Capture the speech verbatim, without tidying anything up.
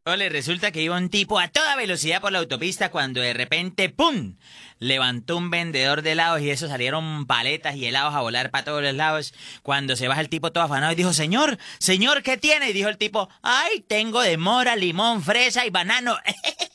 Ole, resulta que iba un tipo a toda velocidad por la autopista cuando de repente, ¡pum!, levantó un vendedor de helados y eso salieron paletas y helados a volar para todos los lados. Cuando se baja el tipo todo afanado y dijo, señor, señor, ¿qué tiene? Y dijo el tipo, ay, tengo de mora, limón, fresa y banano.